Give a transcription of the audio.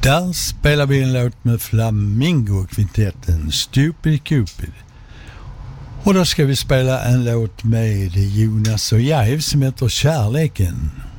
Där spelar vi en låt med Flamingo-kvintetten, Stupid Cupid. Och då ska vi spela en låt med Jonas och Jaiv som heter Kärleken.